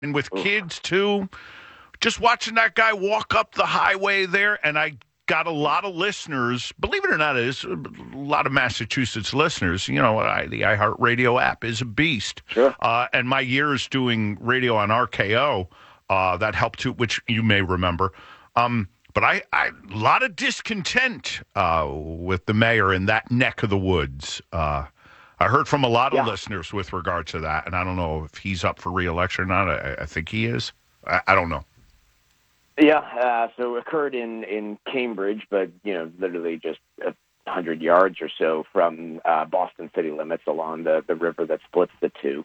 and with kids too. Just watching that guy walk up the highway there, and I got a lot of listeners. Believe it or not, there's a lot of Massachusetts listeners. The iHeartRadio app is a beast. Sure. And my years doing radio on RKO, that helped too, which you may remember. But I a lot of discontent with the mayor in that neck of the woods. I heard from a lot of listeners with regard to that, and I don't know if he's up for re-election or not. I think he is. I don't know. Yeah, so it occurred in Cambridge, but, literally just 100 yards or so from Boston city limits along the river that splits the two.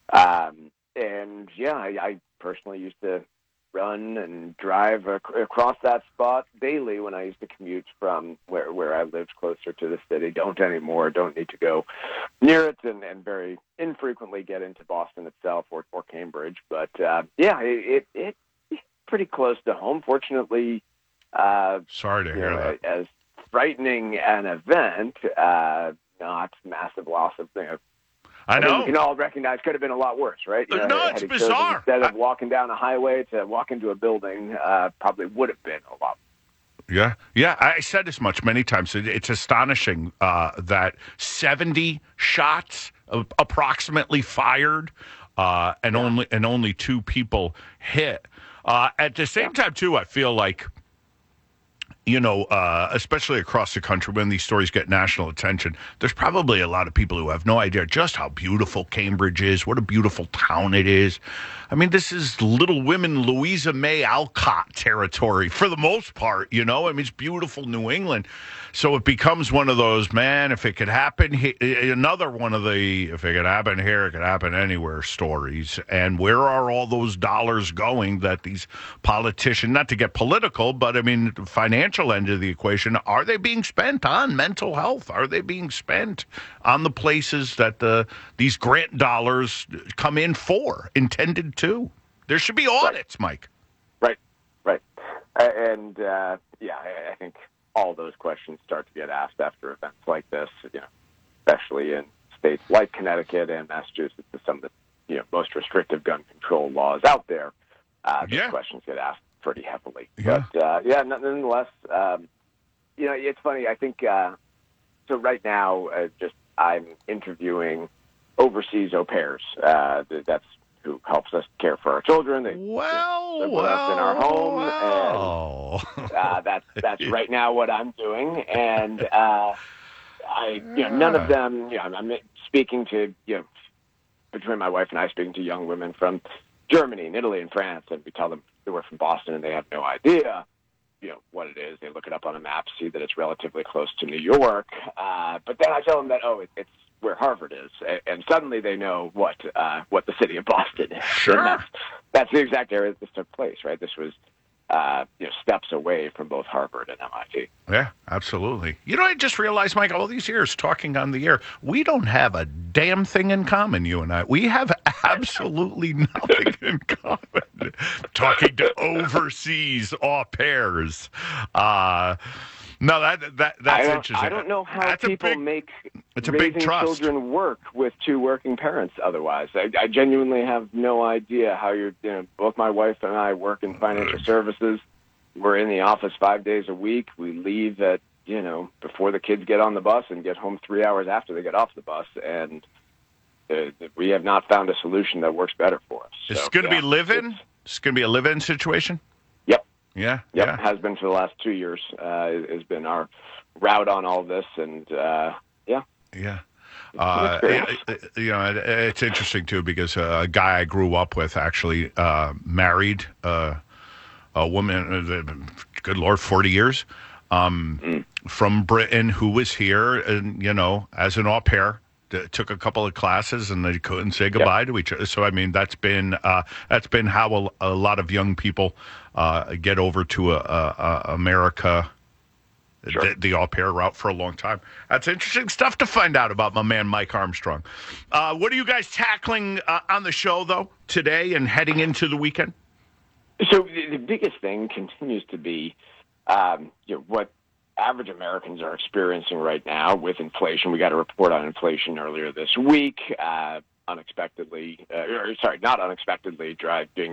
I personally used to run and drive across that spot daily when I used to commute from where I lived closer to the city. Don't anymore. Don't need to go near it, and very infrequently get into Boston itself or Cambridge. But it's pretty close to home. Fortunately, sorry to hear that. As frightening an event, not massive loss of things. I know. We can all recognize could have been a lot worse, right? No, it's bizarre. Instead of walking down a highway to walk into a building, probably would have been a lot worse. Yeah. I said as much many times. It's astonishing that 70 shots approximately fired, and only 2 people hit. At the same time, too, I feel like, especially across the country when these stories get national attention, there's probably a lot of people who have no idea just how beautiful Cambridge is, what a beautiful town it is. I mean, this is Little Women, Louisa May Alcott territory for the most part, it's beautiful New England. So it becomes one of those, man, if it could happen, another one of the, if it could happen here, it could happen anywhere stories. And where are all those dollars going that these politicians, not to get political, but the financial end of the equation, are they being spent on mental health? Are they being spent on the places that these grant dollars come in for, intended to? There should be audits, Mike. Right. I think all those questions start to get asked after events like this, especially in states like Connecticut and Massachusetts, with some of the most restrictive gun control laws out there. Those questions get asked pretty heavily. Yeah. But nonetheless, it's funny. I think so. Right now, I'm interviewing overseas au pairs. That's who helps us care for our children. They live with us in our home, and that's right now what I'm doing. And none of them. I'm speaking to between my wife and I, speaking to young women from Germany and Italy and France, and we tell them that we're from Boston, and they have no idea what it is. They look it up on a map, see that it's relatively close to New York, but then I tell them that it's where Harvard is, and suddenly they know what the city of Boston is. Sure. And that's the exact area that this took place, right? This was steps away from both Harvard and MIT. Yeah, absolutely. I just realized, Mike, all these years talking on the air, we don't have a damn thing in common, you and I. We have absolutely nothing in common. Talking to overseas au pairs. No, that's interesting. I don't know how people make raising children work with 2 working parents otherwise. I genuinely have no idea how both my wife and I work in financial services. We're in the office 5 days a week. We leave at, before the kids get on the bus and get home 3 hours after they get off the bus. And we have not found a solution that works better for us. It's going to be live-in? It's going to be a live-in situation? Yep. Yeah. Has been for the last 2 years. Has been our route on all this, and Yeah. It's interesting too because a guy I grew up with actually married a woman. Good Lord, 40 years from Britain, who was here, and as an au pair. Took a couple of classes and they couldn't say goodbye to each other. So that's been how a lot of young people get over to America, the au pair route for a long time. That's interesting stuff to find out about my man Mike Armstrong. What are you guys tackling on the show though today and heading into the weekend? So the biggest thing continues to be what average Americans are experiencing right now with inflation. We got a report on inflation earlier this week. unexpectedly, or sorry, not unexpectedly, being